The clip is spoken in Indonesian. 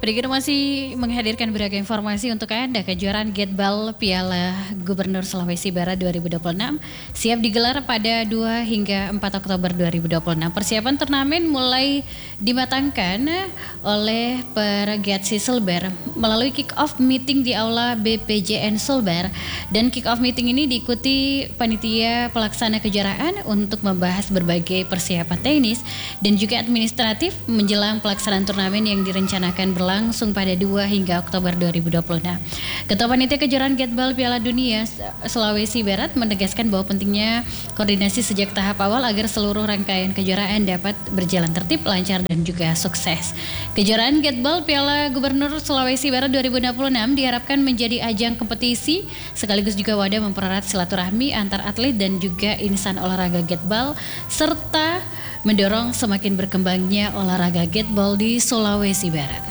Berikut masih menghadirkan beragam informasi untuk Anda. Kejuaraan Gatbal Piala Gubernur Sulawesi Barat 2026 siap digelar pada 2 hingga 4 Oktober 2026. Persiapan turnamen mulai dimatangkan oleh Pergatsi Sulbar melalui kick-off meeting di Aula BPJN Sulbar, dan kick-off meeting ini diikuti panitia pelaksana kejuaraan untuk membahas berbagai persiapan teknis dan juga administratif menjelang pelaksanaan turnamen yang direncanakan berlangsung pada 2 hingga Oktober 2026. Ketua Panitia Kejuaraan Gatbal Piala Dunia Sulawesi Barat menegaskan bahwa pentingnya koordinasi sejak tahap awal agar seluruh rangkaian kejuaraan dapat berjalan tertib, lancar dan juga sukses. Kejuaraan Gatbal Piala Gubernur Sulawesi Barat 2026 diharapkan menjadi ajang kompetisi sekaligus juga wadah mempererat silaturahmi antar atlet dan juga insan olahraga Gatbal serta mendorong semakin berkembangnya olahraga Gatbal di Sulawesi Barat.